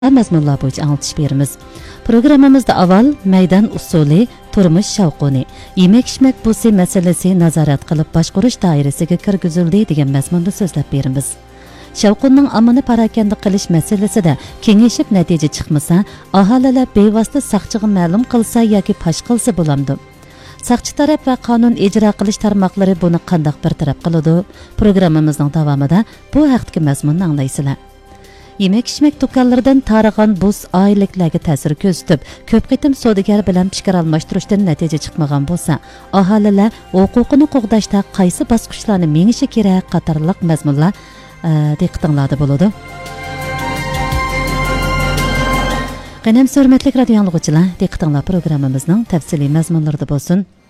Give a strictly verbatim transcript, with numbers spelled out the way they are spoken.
mazmunlar bo'yicha anglatish beramiz. Programmamizda avval maydon usuli, turmush shavquni, yemek-ichmak busi masalasi nazorat qilib boshqarish doirasiga kirgizildi degan mazmunda so'zlab beramiz. Shavqunning amini parakanda qilish masalasida kengashib natija chiqmasa, aholilar bevosita saqchiga ma'lum qilsa yoki pash qilsa bo'lamdi. Saqchi taraf va qonun ijro qilish tarmoqlari buni qanday bartaraf qiladi? Programmamizning davomida bu haqdagi mazmunni anglaysizlar. Yemek-ichmak do'konlaridan tarigan buz oilalarga ta'sir ko'rsatib, ko'p qitim savdogar bilan fikr almashtirishdan natija chiqmagan bo'lsa, aholilar huquqini qo'g'dashda qaysi bosqichlarni mengishi kerak qatorliq mazmunlar diqqatinglarda bo'ladi. Qanam hurmatli radio anglag'uchilar, diqqatinglar programmamizning tafsiliy mazmunlarida bo'lsin.